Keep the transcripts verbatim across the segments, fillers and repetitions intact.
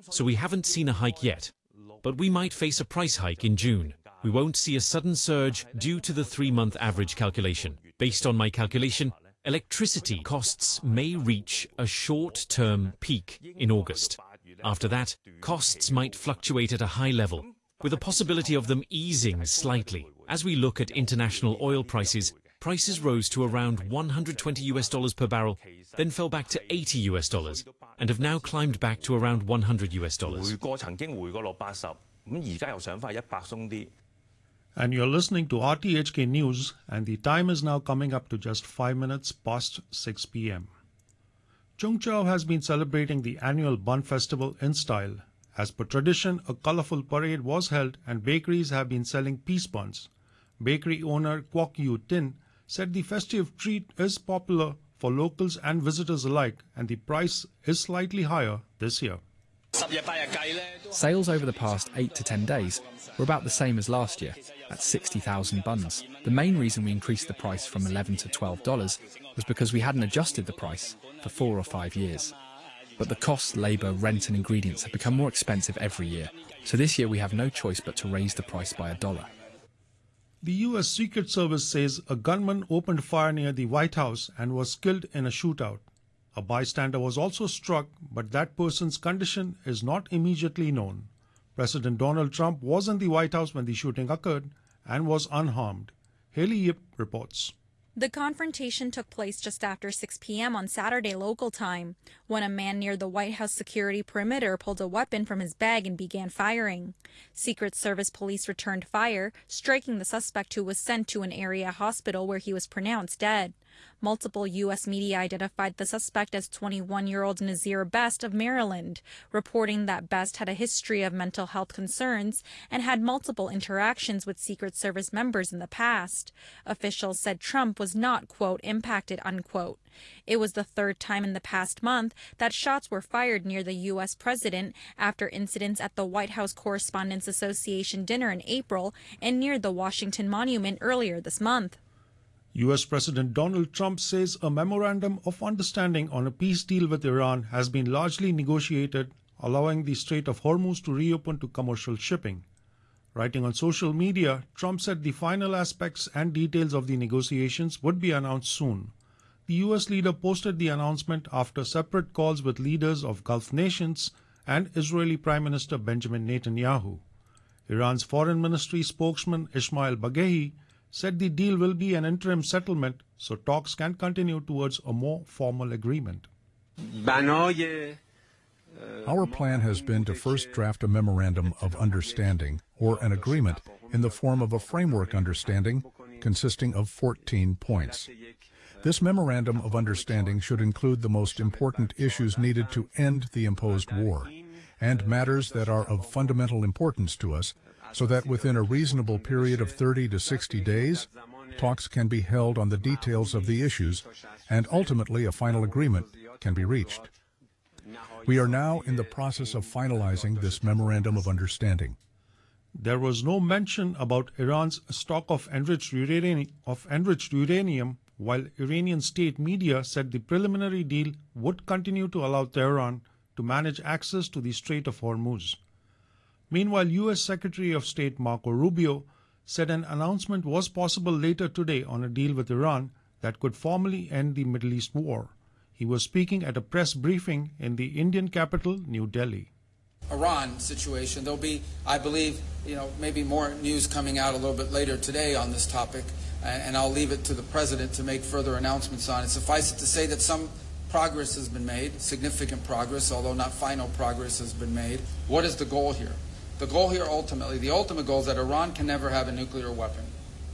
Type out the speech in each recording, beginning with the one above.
so we haven't seen a hike yet. But we might face a price hike in June. We won't see a sudden surge due to the three-month average calculation. Based on my calculation, electricity costs may reach a short-term peak in August. After that, costs might fluctuate at a high level, with a possibility of them easing slightly. As we look at international oil prices, prices rose to around one hundred twenty US dollars per barrel, then fell back to eighty US dollars, and have now climbed back to around one hundred US dollars. And you're listening to R T H K News, and the time is now coming up to just five minutes past six p m Chung Chau has been celebrating the annual Bun Festival in style. As per tradition, a colorful parade was held and bakeries have been selling peace buns. Bakery owner Kwok Yu Tin said the festive treat is popular for locals and visitors alike, and the price is slightly higher this year. Sales over the past eight to ten days were about the same as last year, at sixty thousand buns. The main reason we increased the price from eleven to twelve dollars was because we hadn't adjusted the price for four or five years. But the costs, labour, rent and ingredients have become more expensive every year, so this year we have no choice but to raise the price by a dollar. The U S Secret Service says a gunman opened fire near the White House and was killed in a shootout. A bystander was also struck, but that person's condition is not immediately known. President Donald Trump was in the White House when the shooting occurred and was unharmed. Haley Yip reports. The confrontation took place just after six p m on Saturday local time, when a man near the White House security perimeter pulled a weapon from his bag and began firing. Secret Service police returned fire, striking the suspect, who was sent to an area hospital where he was pronounced dead. Multiple U S media identified the suspect as twenty-one-year-old Nazir Best of Maryland, reporting that Best had a history of mental health concerns and had multiple interactions with Secret Service members in the past. Officials said Trump was not, quote, impacted, unquote. It was the third time in the past month that shots were fired near the U S president after incidents at the White House Correspondents Association dinner in April and near the Washington Monument earlier this month. U S President Donald Trump says a memorandum of understanding on a peace deal with Iran has been largely negotiated, allowing the Strait of Hormuz to reopen to commercial shipping. Writing on social media, Trump said the final aspects and details of the negotiations would be announced soon. The U S leader posted the announcement after separate calls with leaders of Gulf nations and Israeli Prime Minister Benjamin Netanyahu. Iran's Foreign Ministry spokesman Ismail Baghaei said the deal will be an interim settlement so talks can continue towards a more formal agreement. Our plan has been to first draft a memorandum of understanding, or an agreement, in the form of a framework understanding consisting of fourteen points. This memorandum of understanding should include the most important issues needed to end the imposed war, and matters that are of fundamental importance to us, so that within a reasonable period of thirty to sixty days, talks can be held on the details of the issues, and ultimately a final agreement can be reached. We are now in the process of finalizing this memorandum of understanding. There was no mention about Iran's stock of enriched uranium, of enriched uranium, while Iranian state media said the preliminary deal would continue to allow Tehran to manage access to the Strait of Hormuz. Meanwhile, U S Secretary of State Marco Rubio said an announcement was possible later today on a deal with Iran that could formally end the Middle East war. He was speaking at a press briefing in the Indian capital, New Delhi. Iran situation, there'll be, I believe, you know, maybe more news coming out a little bit later today on this topic, and I'll leave it to the President to make further announcements on it. Suffice it to say that some progress has been made, significant progress, although not final progress has been made. What is the goal here? The goal here ultimately, the ultimate goal is that Iran can never have a nuclear weapon.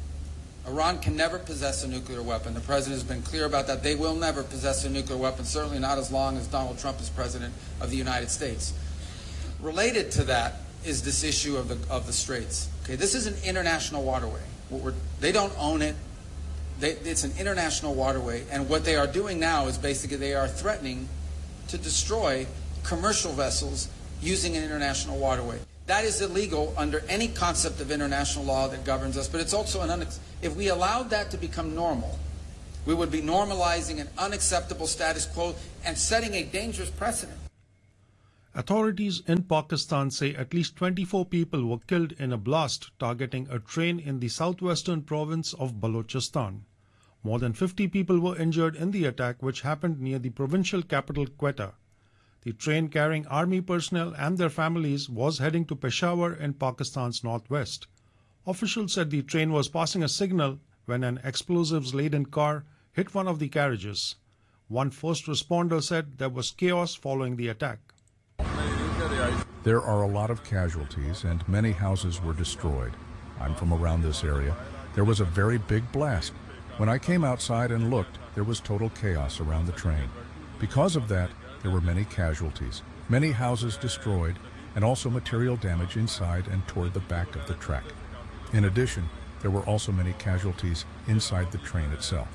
Iran can never possess a nuclear weapon. The President has been clear about that. They will never possess a nuclear weapon, certainly not as long as Donald Trump is President of the United States. Related to that is this issue of the, of the Straits. Okay, this is an international waterway. What we're, they don't own it. They, it's an international waterway, and what they are doing now is basically they are threatening to destroy commercial vessels using an international waterway. That is illegal under any concept of international law that governs us, but it's also an unex- if we allowed that to become normal, we would be normalizing an unacceptable status quo and setting a dangerous precedent. Authorities in Pakistan say at least twenty-four people were killed in a blast targeting a train in the southwestern province of Balochistan. More than fifty people were injured in the attack, which happened near the provincial capital Quetta. The train carrying army personnel and their families was heading to Peshawar in Pakistan's northwest. Officials said the train was passing a signal when an explosives-laden car hit one of the carriages. One first responder said there was chaos following the attack. There are a lot of casualties and many houses were destroyed. I'm from around this area. There was a very big blast. When I came outside and looked, there was total chaos around the train. Because of that, there were many casualties, many houses destroyed, and also material damage inside and toward the back of the track. In addition, there were also many casualties inside the train itself.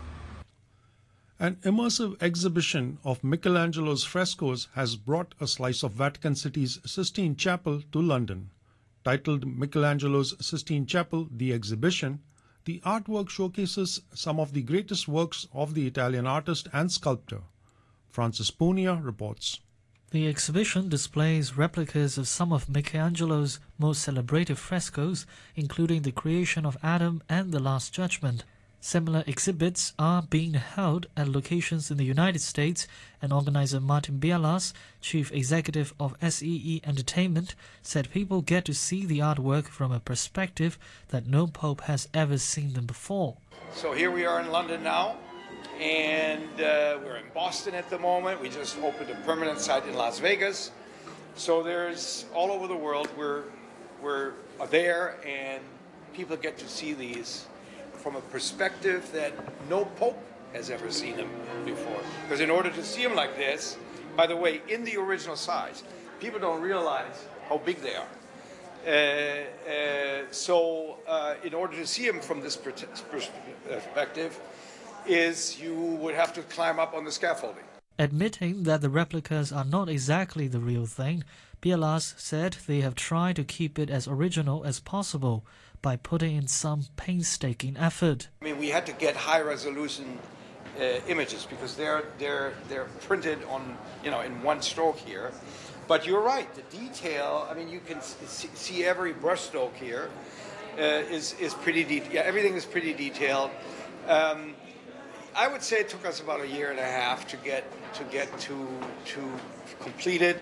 An immersive exhibition of Michelangelo's frescoes has brought a slice of Vatican City's Sistine Chapel to London. Titled Michelangelo's Sistine Chapel, The Exhibition, the artwork showcases some of the greatest works of the Italian artist and sculptor. Francis Punia reports. The exhibition displays replicas of some of Michelangelo's most celebrated frescoes, including the creation of Adam and the Last Judgment. Similar exhibits are being held at locations in the United States, and organizer Martin Bialas, chief executive of S E E Entertainment, said people get to see the artwork from a perspective that no pope has ever seen them before. So here we are in London now, and uh, we're in Boston at the moment. We just opened a permanent site in Las Vegas. So there's all over the world, we're, we're there, and people get to see these from a perspective that no pope has ever seen them before. Because in order to see them like this, by the way, in the original size, people don't realize how big they are. Uh, uh, so uh, in order to see them from this perspective, is you would have to climb up on the scaffolding. Admitting that the replicas are not exactly the real thing, Bialas said they have tried to keep it as original as possible by putting in some painstaking effort. I mean, we had to get high-resolution uh, images because they're they're they're printed on, you know, in one stroke here. But you're right, the detail. I mean, you can see, see every brushstroke here uh, is is pretty detailed. Yeah, everything is pretty detailed. Um, I would say it took us about a year and a half to get to get to to complete it.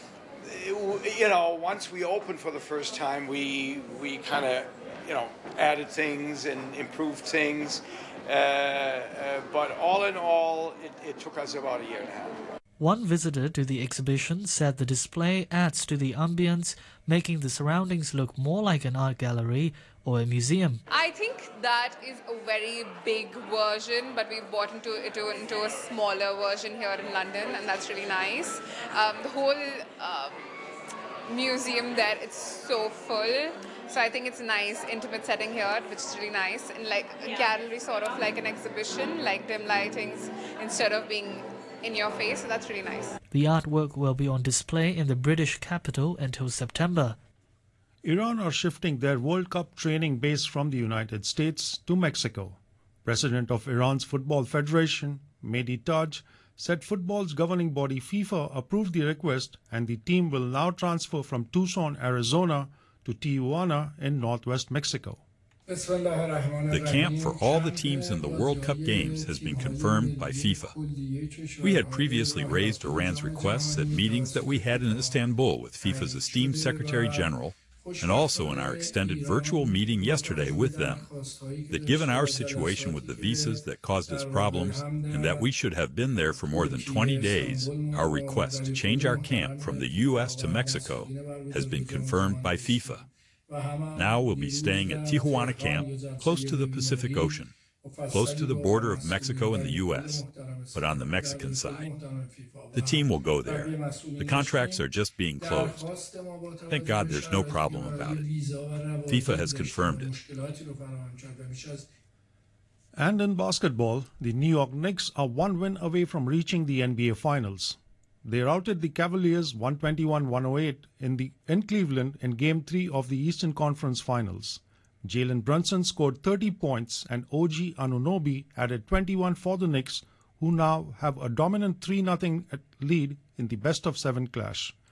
You know, once we opened for the first time, we we kind of, you know, added things and improved things. Uh, uh, but all in all, it, it took us about a year and a half. One visitor to the exhibition said the display adds to the ambience, making the surroundings look more like an art gallery or a museum. I think that is a very big version, but we've bought into, into, into a smaller version here in London, and that's really nice. Um, the whole um, museum there, it's so full. So I think it's a nice, intimate setting here, which is really nice. And like a gallery, sort of like an exhibition, like dim lightings, instead of being in your face. So that's really nice. The artwork will be on display in the British capital until September. Iran are shifting their World Cup training base from the United States to Mexico. President of Iran's Football Federation, Mehdi Taj, said football's governing body FIFA approved the request and the team will now transfer from Tucson, Arizona to Tijuana in northwest Mexico. The camp for all the teams in the World Cup games has been confirmed by FIFA. We had previously raised Iran's requests at meetings that we had in Istanbul with FIFA's esteemed Secretary General, and also in our extended virtual meeting yesterday with them, that given our situation with the visas that caused us problems and that we should have been there for more than twenty days, our request to change our camp from the U S to Mexico has been confirmed by FIFA. Now we'll be staying at Tijuana camp, close to the Pacific Ocean, close to the border of Mexico and the U S, but on the Mexican side. The team will go there. The contracts are just being closed. Thank God there's no problem about it. FIFA has confirmed it. And in basketball, the New York Knicks are one win away from reaching the N B A Finals. They routed the Cavaliers one twenty-one to one oh eight in, the, in Cleveland in Game three of the Eastern Conference Finals. Jalen Brunson scored thirty points and O G Anunoby added twenty-one for the Knicks, who now have a dominant three nothing lead in the best-of-seven clash.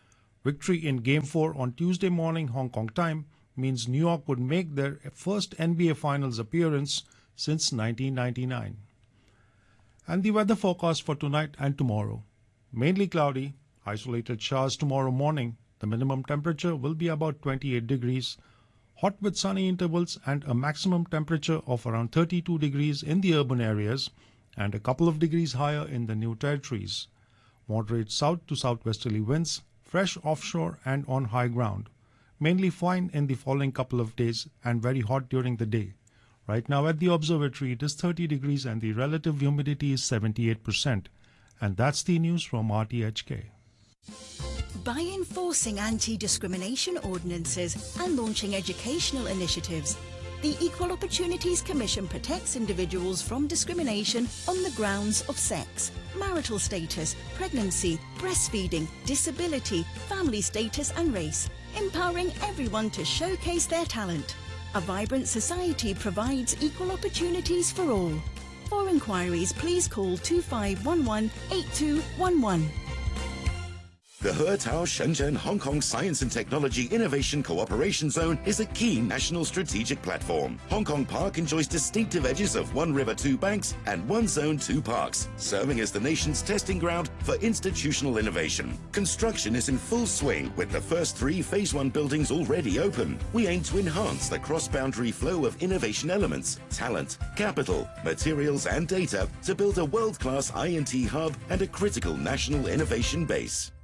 Victory in Game four on Tuesday morning Hong Kong time means New York would make their first N B A Finals appearance since nineteen ninety-nine. And the weather forecast for tonight and tomorrow. Mainly cloudy, isolated showers tomorrow morning. The minimum temperature will be about twenty-eight degrees. Hot with sunny intervals and a maximum temperature of around thirty-two degrees in the urban areas and a couple of degrees higher in the New Territories. Moderate south to southwesterly winds, fresh offshore and on high ground. Mainly fine in the following couple of days and very hot during the day. Right now at the observatory it is thirty degrees and the relative humidity is seventy-eight percent. And that's the news from R T H K. By enforcing anti-discrimination ordinances and launching educational initiatives, the Equal Opportunities Commission protects individuals from discrimination on the grounds of sex, marital status, pregnancy, breastfeeding, disability, family status and race, empowering everyone to showcase their talent. A vibrant society provides equal opportunities for all. For inquiries, please call two five one one, eight two one one. The He-Tao Shenzhen Hong Kong Science and Technology Innovation Cooperation Zone is a key national strategic platform. Hong Kong Park enjoys distinctive edges of one river, two banks and one zone, two parks, serving as the nation's testing ground for institutional innovation. Construction is in full swing with the first three Phase one buildings already open. We aim to enhance the cross-boundary flow of innovation elements, talent, capital, materials and data to build a world-class I and T hub and a critical national innovation base.